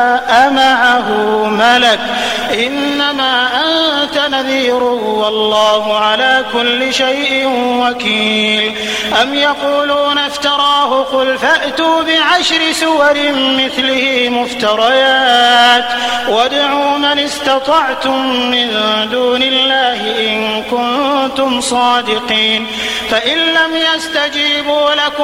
معه ملك إنما أنت نذير والله على كل شيء وكيل أم يقولون افتراه قل فأتوا ب10 سور مثله مفتريات وادعوا من استطعتم من دون الله إن كنتم صادقين فإن لم يستجيبوا لكم